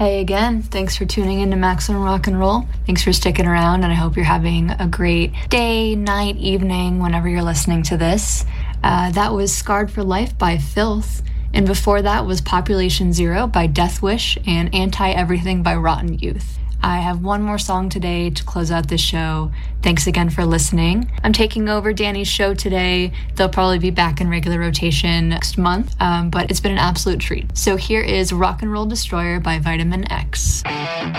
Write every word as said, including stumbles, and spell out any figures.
Hey again, thanks for tuning in to Maximum Rock and Roll. Thanks for sticking around, and I hope you're having a great day, night, evening, whenever you're listening to this. Uh, that was Scarred for Life by Filth, and before that was Population Zero by Death Wish and Anti-Everything by Rotten Youth. I have one more song today to close out this show. Thanks again for listening. I'm taking over Danny's show today. They'll probably be back in regular rotation next month, um, but it's been an absolute treat. So here is Rock and Roll Destroyer by Vitamin X.